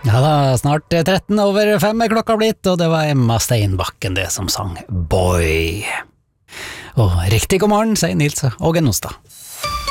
Ja da, snart 5:13 er klokka blitt, og det var Emma Steinbakken det som sang Boy. Og riktig god morgen, sier Nils Åge Nostad.